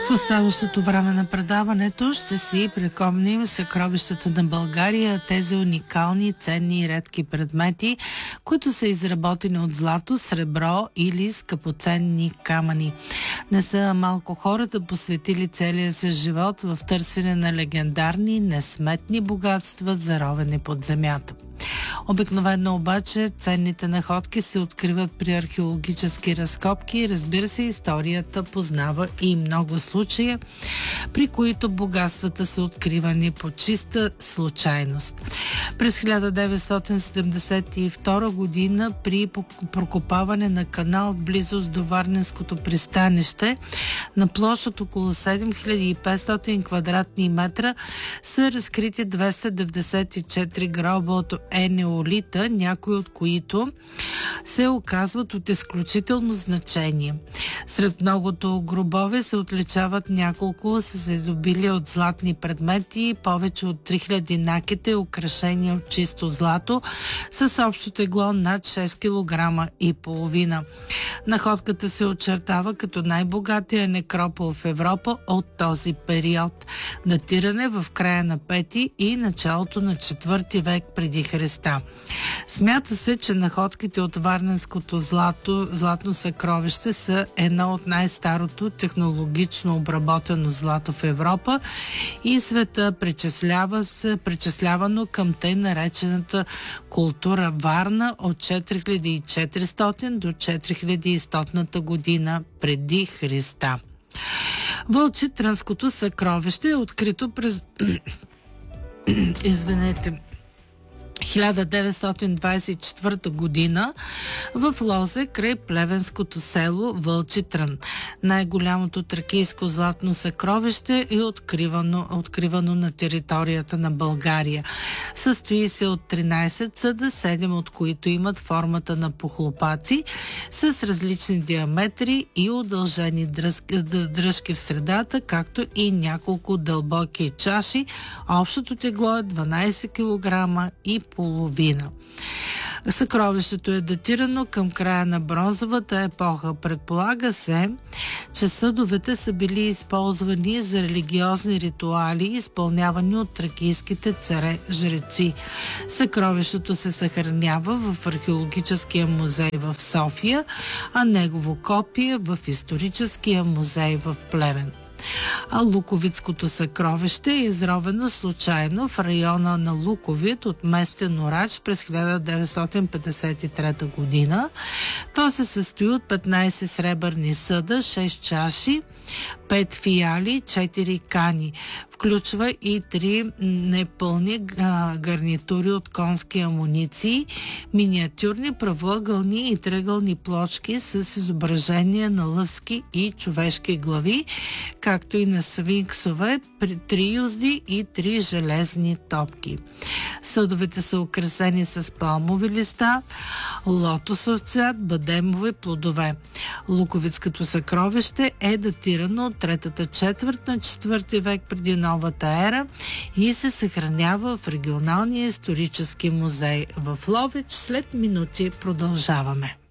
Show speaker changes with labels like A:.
A: В оставащото време на предаването ще си припомним съкровищата на България, тези уникални, ценни и редки предмети, които са изработени от злато, сребро или скъпоценни камъни. Не са малко хората посветили целия си живот в търсене на легендарни, несметни богатства, заровени под земята. Обикновено обаче ценните находки се откриват при археологически разкопки и, разбира се, историята познава и много случаи, при които богатствата са откривани по чиста случайност. През 1972 година при прокопаване на канал в близост до Варненското пристанище на площ от около 7500 квадратни метра са разкрити 294 гроба от енеолита, някои от които се оказват от изключително значение. Сред многото гробове се отличават няколко с изобилие от златни предмети, повече от 3000 наките, украшения от чисто злато, с общо тегло над 6 кг и половина. Находката се очертава като най-богатия некропол в Европа от този период, датиране в края на 5 и началото на 4 век преди Христа. Смята се, че находките от Варненското златно съкровище са едно от най-старото технологично обработено злато в Европа и света, причислявано към тъй наречената култура Варна от 4400 до 4100 година преди Христа. Вълчитранското съкровище е открито през 1924 година в Лозе край плевенското село Вълчитрън. Най-голямото тракийско златно съкровище е откривано на територията на България. Състои се от 13 съда, 7 от които имат формата на похлопаци с различни диаметри и удължени дръжки в средата, както и няколко дълбоки чаши. Общото тегло е 12 кг и половина. Съкровището е датирано към края на бронзовата епоха. Предполага се, че съдовете са били използвани за религиозни ритуали, изпълнявани от тракийските царе-жреци. Съкровището се съхранява в археологическия музей в София, а негово копие в историческия музей в Плевен. А Луковитското съкровище е изровено случайно в района на Луковит от местен урач през 1953 година. То се състои от 15 сребърни съда, 6 чаши, 5 фиали, 4 кани. Включва и 3 непълни гарнитури от конски амуниции, миниатюрни правоъгълни и триъгълни плочки с изображения на лъвски и човешки глави, както и на сфинксове, 3 юзди и 3 железни топки. Съдовете са украсени с палмови листа, лотосов цвят, бадемови плодове. Луковитското съкровище е датирано от 3-та четвърт на 4 век преди новата ера и се съхранява в регионалния исторически музей в Ловеч. След минути продължаваме.